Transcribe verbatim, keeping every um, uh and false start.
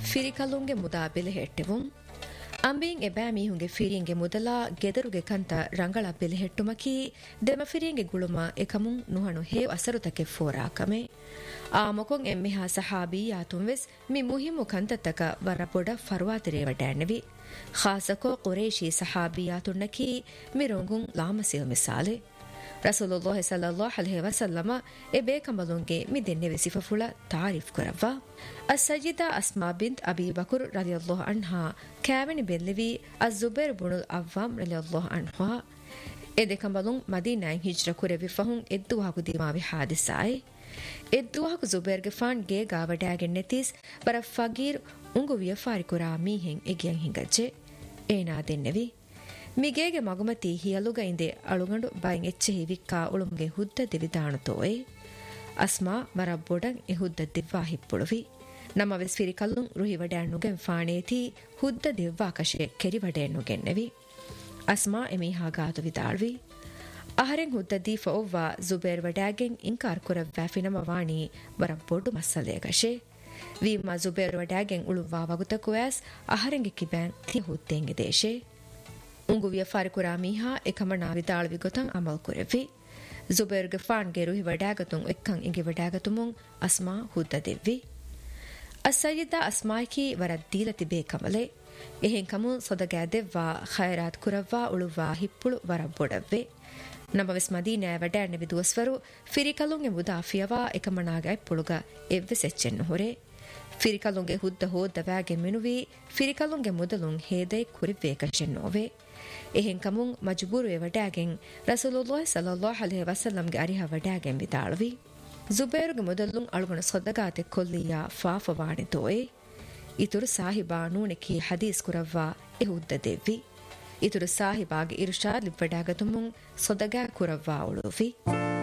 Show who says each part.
Speaker 1: ಫಿರಿಕಲ್ಲುಂಗೆ ಮುದಾ ಬೆಲೆ ಹೆಟ್ಟೆವುಂ ಅಂಬೀಂ ಎಬෑ ಮೀಹುಂಗೆ ಫಿರಿಂಗೆ ಮುದಲಾ ಗೆದರುಗೆ ಕಂತ ರಂಗಳ ಬೆಲೆ ಹೆಟ್ಟುಮಕಿ ದೆಮ ಫಿರಿಂಗೆ ಗುಳುಮ ಎಕಮುಂ ನುಹಣು ಹೇವ್ ಅಸರುತಕ್ಕೆ ಫೋರಾಕಮೆ ಆ ಮೊಕೊಂ ಎಮ್ಮೆಹಾ ಸಹಾಬಿಯಾತುಂ ವೆಸ್ ಮಿ ಮುಹಿಮ್ಮು ಕಂತತಕ ವರ ಬೊಡ ಫರ್ವಾತಿರೆ ವಡ್ಯಾಣೆವಿ ಖಾಸಕೋ Qureshi ಸಹಾಬಿಯಾತುನ್ನಕಿ ಮಿರೊಂಗುಂ ಲಾಮಸಿಯ ಮಿಸಾಲೆ ರಸೂಲುಲ್ಲಾಹಿ ಸಲ್ಲಲ್ಲಾಹು ಅಲೈಹಿ ವಸಲ್ಲಮ A ಬೇಕಂಬಲುಂಗೆ ಮಿದೆನ್ನೆ ಸಿಫಫುಳ ತಾರೀಫ್ ಕುರವ್ವ ಅಸ್ಸಜಿದಾ Asma ಬಿಂತ್ ಅಬಿ Bakr ರಲಿಯಲ್ಲಾಹು ಅನ್ಹಾ ಕ್ಯಾವೆನಿ ಬೆಲ್ಲೆವಿ ಅಜುಬೈರ್ ಬುನುಲ್ ಅವ್ವಾಮ್ ರಲಿಯಲ್ಲಾಹು ಅನ್ಹಾ A ದೇಕಂಬಲುಂ ಮದೀನಾಯ್ ಹಿಜ್ರ ಕುರೆವಿ ಫಹುಂ ಎದ್ದುವಾಗು ದಿಮಾವಿ ಹಾದಿಸಾಯ್ ಎದ್ದುವಾಗು ಜುಬೈರ್ಗೆ phone ಗೆ ಗಾವಡಾಗೆ ನೆತಿಸ್ ಬರ ಫಗೀರ್ ಉಂಗು ವಿಯಫಾರಿ ಕುರಾ ಮೀಹೆಂ ಎಗಿಯಂ ಹಿಂಗಜ್ಜೆ ಏನಾ ದೆನ್ನೆವಿ ಮಿಗೇಗೆ ಮಗುಮತಿ ಹಿಯಲುಗ ಇಂದೆ ಅಳುಗಂಡು ಬೈಂ ಎಚ್ಚೆ ಹಿವಿಕ್ಕಾ ಉಳುಮ್ಗೆ ಹುದ್ದ ದಿವಿದಾಣತೋಯೆ ಅಸ್ಮಾ ಮರ ಬೊಡಂ ಎ ಹುದ್ದ ದಿವ್ವಾ ಹಿಪ್ಪುಳುವಿ ನಮ್ಮ ವೆಸ್ಫಿರಿ ಕಲ್ಲುಂ ರುಹಿ ವಡ್ಯಾಣ್ಣುಗೆಂ ಫಾಣೇತಿ ಹುದ್ದ ದಿವ್ವಾ ಕಶೆ ಕೆರಿ ವಡ್ಯಾಣ್ಣುಗೆನ್ನೆವಿ ಅಸ್ಮಾ ಎಮೀಹಾ ಗಾತು ವಿದಾಳ್ವಿ ಅಹರೆಂ ಹುದ್ದ ದೀಫ ಒವ್ವಾ ಜುಬೇರ್ ವಡ್ಯಾಗೆಂ ಇಂಕಾರ್ ಕುರವ್ವಾಫಿನಮ ವಾಣಿ ವರ ಬೊಡ್ಡು ಮಸ್ಸಲೆಯ ಕಶೆ ವೀಮಾ ಜುಬೇರ್ ವಡ್ಯಾಗೆಂ ಉಳುವ್ವಾ ವಗುತಕುವಾಸ್ ಅಹರೆಂಗೆ ಕಿಬ್ಯಾಂ ತಿ ಹುದ್ದೆಂಗೆ ದೇಶೆ ಉಂಗು ವ್ಯಫಾರಿ ಕುರಾ ಮೀಹಾ ಎಕಮಣಾ ವಿದಾಳ್ವಿ ಗೊತಂ ಅಮಲ್ ಕುರೆವಿ ಜುಬೇರ್ಗೆ ಫಾನ್ಗೆ ರುಹಿ ವಡ್ಯಾಗತುಂ ಎಕ್ಕಂ ಇಂಗೆ ವಡ್ಯಾಗತುಮುಂ ಅಸ್ಮಾ ಹುದ್ದ ದೆವ್ವಿ ಅಸ್ಸಯ್ಯಿದಾ ಅಸ್ಮಾಕಿ ವರ ದೀಲತಿ ಬೇಕಮಲೆ ಎಹೆಂ ಕಮುಂ ಸೊದಗಾ ದೆವ್ವಾ ಖೈರಾತ್ ಕುರವ್ವಾ ಉಳುವ್ವಾ ಹಿಪ್ಪುಳು ವರ ಬೊಡವ್ವೆ ನಮ್ಮ ವೆಸ್ ಮದೀನಾ ವಡ್ಯಾಣ್ಣೆ ವಿದುವಸ್ವರು ಫಿರಿಕಲುಂಗೆ ಮುದಾಫಿಯವಾ ಎಕಮಣಾಗ ಎಪ್ಪುಳುಗ ಎವ್ವೆ ಸೆಚ್ಚೆನ್ನು ಹೊರೆ ಫಿರಿಕಲುಂಗೆ ಹುದ್ದ ಹೋದ್ದವ್ಯಾಗೆ ಮಿನುವಿ ಫಿರಿಕಲುಂಗೆ ಮುದಲುಂ ಹೇದೈ ಕುರಿವ್ವೇ ಕಶೆನ್ನೋವೆ ಎಹೆಂ ಕಮುಂ ಮಜ್ಬೂರು ಎ ವಡ್ಯಾಗೆಂ ರಸೂಲುಲ್ಲಾಹಿ ಸಲ್ಲಲ್ಲಾಹು ಅಲೈಹಿ ವಸಲ್ಲಂಗೆ ಅರಿಹ ವಡ್ಯಾಗೆಂ ವಿದಾಳುವಿ ಜುಬೈರುಗೆ ಮೊದಲುಂ ಅಳುಗುಣ ಸೊದ್ದಗಾತೆ ಕೊಲ್ಲಿಯ ಫಾಫವಾಣೆ ತೋಯೆ ಇತುರು ಸಾಹಿಬಾ ನೂನೆಕಿ ಹದೀಸ್ ಕುರವ್ವಾ ಎ ಹುದ್ದ ದೆವ್ವಿ ಇತುರು ಸಾಹಿಬಾಗೆ ಇರುಷಾದ್ ಲಿವ್ವಡ್ಯಾಗತುಮುಂ ಸೊದ್ದಗಾ ಕುರವ್ವಾ ಉಳುವಿ